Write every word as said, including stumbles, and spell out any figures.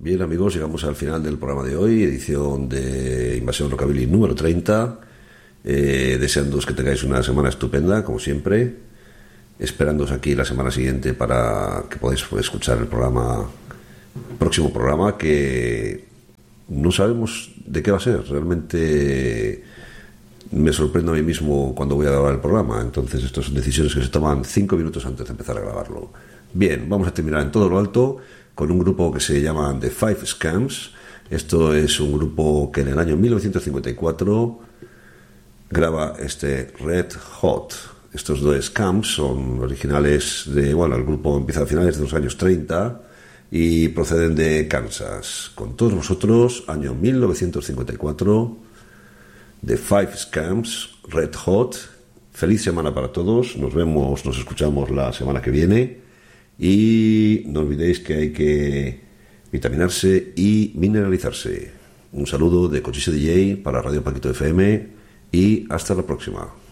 Bien, amigos, llegamos al final del programa de hoy, edición de Invasión Rockabilly número treinta. Eh, deseándoos que tengáis una semana estupenda, como siempre. Esperándoos aquí la semana siguiente para que podáis escuchar el programa, próximo programa, que no sabemos de qué va a ser. Realmente me sorprendo a mí mismo cuando voy a grabar el programa. Entonces, estas son decisiones que se toman cinco minutos antes de empezar a grabarlo. Bien, vamos a terminar en todo lo alto con un grupo que se llama The Five Scams. Esto es un grupo que en el año mil novecientos cincuenta y cuatro graba este Red Hot. Estos dos Scams son originales de, bueno, el grupo empieza a finales de los años treinta y proceden de Kansas. Con todos vosotros, año mil novecientos cincuenta y cuatro, The Five Scams, Red Hot. Feliz semana para todos. Nos vemos, nos escuchamos la semana que viene. Y no olvidéis que hay que vitaminarse y mineralizarse. Un saludo de Cochise D J para Radio Paquito F M y hasta la próxima.